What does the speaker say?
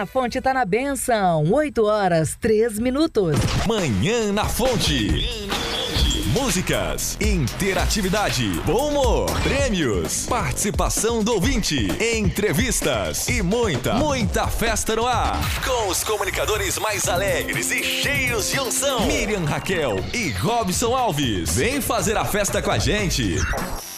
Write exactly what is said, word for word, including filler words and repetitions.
na Fonte tá na bênção. oito horas, três minutos. Manhã na Fonte. Músicas, interatividade, bom humor, prêmios, participação do ouvinte, entrevistas e muita, muita festa no ar. Com os comunicadores mais alegres e cheios de unção, Miriam Raquel e Robson Alves. Vem fazer a festa com a gente.